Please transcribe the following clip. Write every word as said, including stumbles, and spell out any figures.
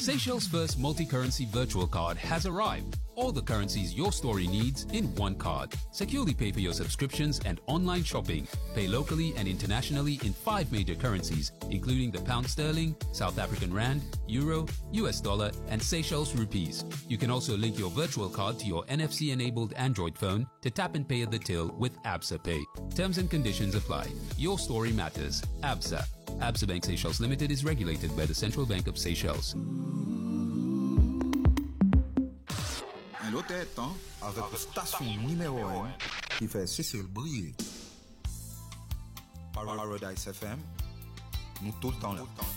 Seychelles' first multi-currency virtual card has arrived. All the currencies your story needs in one card. Securely pay for your subscriptions and online shopping. Pay locally and internationally in five major currencies, including the pound sterling, South African rand, euro, U S dollar, and Seychelles rupees. You can also link your virtual card to your N F C-enabled Android phone to tap and pay at the till with Absa Pay. Terms and conditions apply. Your story matters. Absa. Absa Bank Seychelles Limited is regulated by the Central Bank of Seychelles. Un autre temps avec la station numéro un qui fait Cécile briller. Paradise F M, nous tout le temps là.